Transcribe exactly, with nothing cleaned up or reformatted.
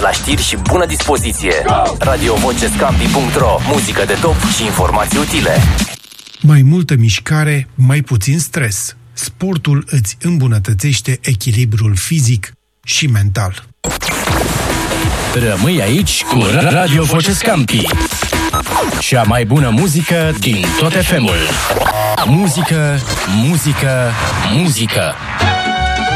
la știri și bună dispoziție. radio voce scampi punct ro. Muzică de top și informații utile. Mai multă mișcare, mai puțin stres. Sportul îți îmbunătățește echilibrul fizic și mental. Rămâi aici cu Radio Voce Scampi. Cea mai bună muzică din tot F M-ul. Muzică, muzică, muzică.